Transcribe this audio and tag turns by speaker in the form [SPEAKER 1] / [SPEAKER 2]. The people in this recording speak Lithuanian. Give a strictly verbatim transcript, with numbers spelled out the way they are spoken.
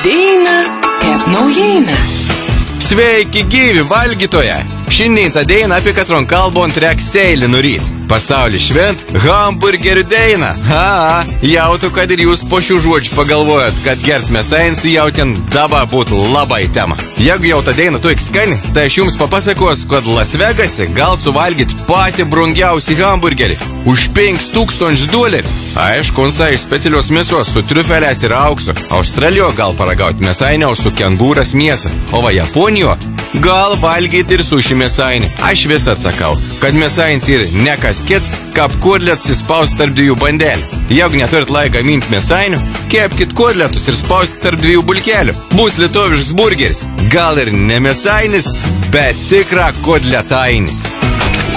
[SPEAKER 1] Dėina, kaip naujiena.
[SPEAKER 2] Sveiki gyvi valgytoje! Šiandien tą dainą apie katron kalbant reiks seilį nuryt. Pasaulį švent hamburgerių dainą. Ha, jautu, kad ir jūs po šių žodžių pagalvojat, kad gers mėsainis jau ten dabar būtų labai tema. Jeigu jau tą dainą tu skani, tai aš jums papasakos, kad Las Vegase gal suvalgyt patį brangiausią hamburgerį už penkis tūkstančius dolerių. Aišku, unsa iš specialios mėsos su triufelės ir auksu. Australijoje gal paragauti mėsainio su kengūras mėsą, o va Japonijoje gal valgyti ir suši mėsainį. Aš vis atsakau, kad mėsainis ir ne kas kits, kaip kodlėts įspaust tarp dviejų bandelių. Jeigu neturit laiką gaminti mėsainių, kepkit kodlėtus ir spausk tarp dviejų bulkelių. Bus lietuviškas burgeris. Gal ir ne mėsainis, bet tikra kodletainis.